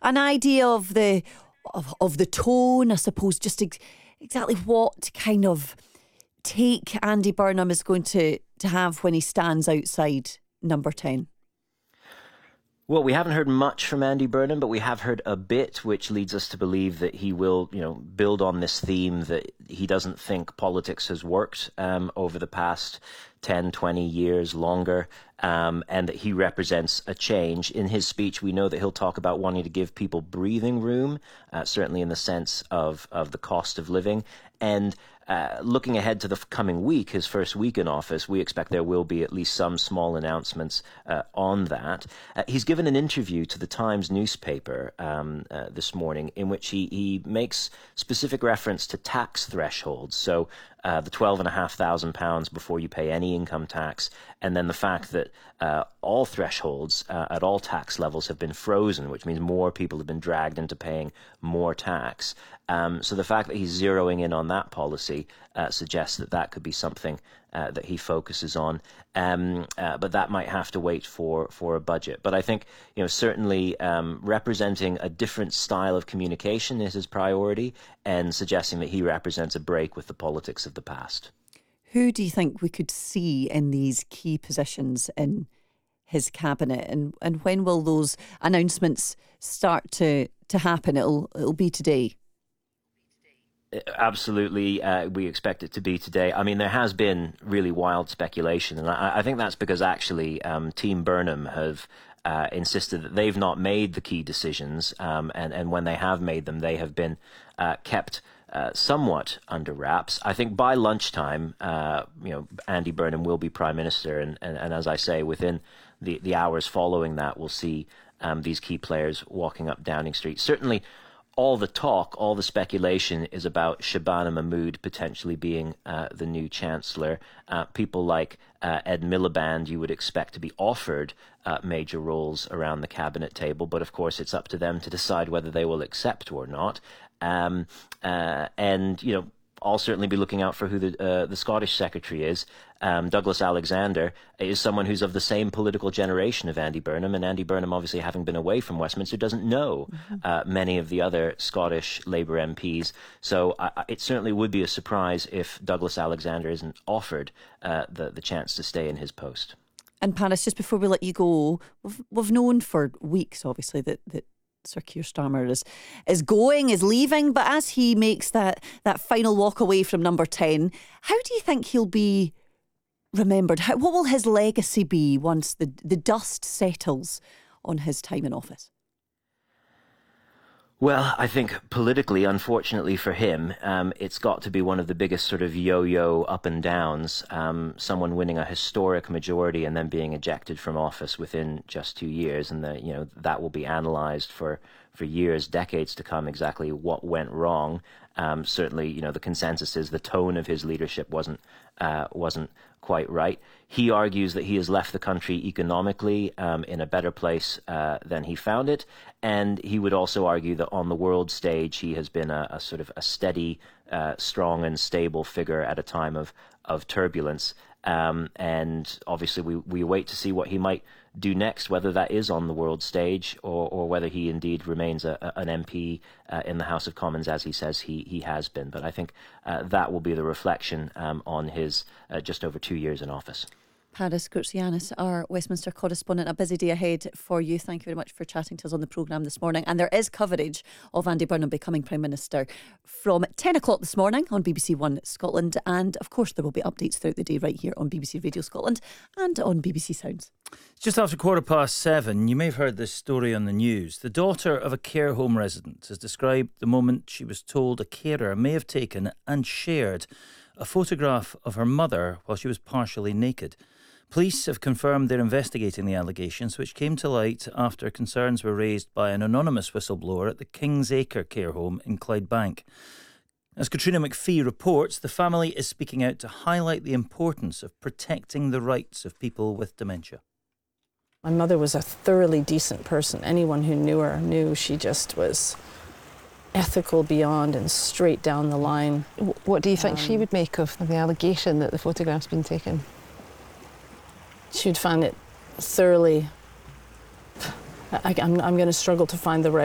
an idea of the tone, I suppose, just exactly what kind of take Andy Burnham is going to have when he stands outside number 10? Well, we haven't heard much from Andy Burnham, but we have heard a bit, which leads us to believe that he will, build on this theme that he doesn't think politics has worked over the past 10, 20 years longer, and that he represents a change. In his speech, we know that he'll talk about wanting to give people breathing room, certainly in the sense of the cost of living. And looking ahead to the coming week, his first week in office, we expect there will be at least some small announcements on that. He's given an interview to the Times newspaper this morning in which he makes specific reference to tax thresholds. So the £12,500 before you pay any income tax, and then the fact that all thresholds at all tax levels have been frozen, which means more people have been dragged into paying more tax. So the fact that he's zeroing in on that policy suggests that could be something that he focuses on. But that might have to wait for a budget. But I think, certainly representing a different style of communication is his priority, and suggesting that he represents a break with the politics of the past. Who do you think we could see in these key positions in his cabinet, and when will those announcements start to happen? It'll be today. Absolutely, we expect it to be today. I mean, there has been really wild speculation, and I think that's because actually Team Burnham have insisted that they've not made the key decisions, and when they have made them, they have been kept somewhat under wraps. I think by lunchtime, Andy Burnham will be Prime Minister, and as I say, within the hours following that, we'll see these key players walking up Downing Street. Certainly, all the talk, all the speculation is about Shabana Mahmood potentially being the new Chancellor. People like Ed Miliband you would expect to be offered major roles around the cabinet table, but of course it's up to them to decide whether they will accept or not. I'll certainly be looking out for who the Scottish Secretary is. Douglas Alexander is someone who's of the same political generation of Andy Burnham, and Andy Burnham, obviously having been away from Westminster, doesn't know many of the other Scottish Labour MPs. So it certainly would be a surprise if Douglas Alexander isn't offered the chance to stay in his post. And Paris, just before we let you go, we've known for weeks, obviously, that Sir Keir Starmer is leaving, but as he makes that final walk away from number 10, how do you think he'll be remembered? What will his legacy be once the dust settles on his time in office? Well, I think politically, unfortunately for him, it's got to be one of the biggest sort of yo-yo up and downs. Someone winning a historic majority and then being ejected from office within just 2 years, and that will be analysed for years, decades to come, exactly what went wrong. Certainly, the consensus is the tone of his leadership wasn't quite right. He argues that he has left the country economically in a better place than he found it, and he would also argue that on the world stage he has been a sort of a steady, strong and stable figure at a time of turbulence. And obviously we wait to see what he might do next, whether that is on the world stage or whether he indeed remains an MP in the House of Commons, as he says he has been. But I think that will be the reflection on his just over 2 years in office. Paris Goutsianis, our Westminster correspondent. A busy day ahead for you. Thank you very much for chatting to us on the programme this morning. And there is coverage of Andy Burnham becoming Prime Minister from 10 o'clock this morning on BBC One Scotland. And of course, there will be updates throughout the day right here on BBC Radio Scotland and on BBC Sounds. Just after 7:15, you may have heard this story on the news. The daughter of a care home resident has described the moment she was told a carer may have taken and shared a photograph of her mother while she was partially naked. Police have confirmed they're investigating the allegations, which came to light after concerns were raised by an anonymous whistleblower at the Kings Acre care home in Clydebank. As Katrina McPhee reports, the family is speaking out to highlight the importance of protecting the rights of people with dementia. My mother was a thoroughly decent person. Anyone who knew her knew she just was ethical beyond and straight down the line. What do you think she would make of the allegation that the photograph's been taken? She'd find it thoroughly... I'm going to struggle to find the right